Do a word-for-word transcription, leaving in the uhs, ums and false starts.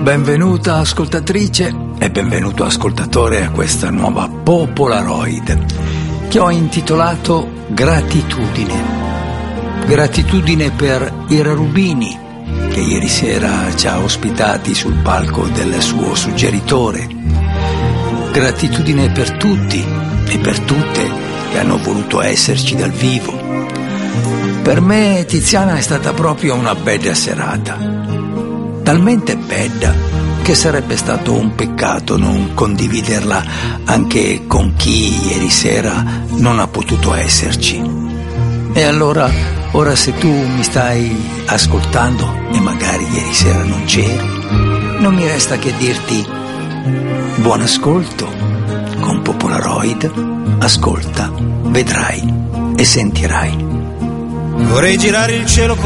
Benvenuta ascoltatrice e benvenuto ascoltatore a questa nuova Popolaroid che ho intitolato Gratitudine. Gratitudine per Ira Rubini, che ieri sera ci ha ospitati sul palco del suo suggeritore. Gratitudine per tutti e per tutte che hanno voluto esserci dal vivo. Per me Tiziana è stata proprio una bella serata. Talmente bella che sarebbe stato un peccato non condividerla anche con chi ieri sera non ha potuto esserci. E allora, ora se tu mi stai ascoltando e magari ieri sera non c'eri, non mi resta che dirti buon ascolto con Popolaroid. Ascolta, vedrai e sentirai. Vorrei girare il cielo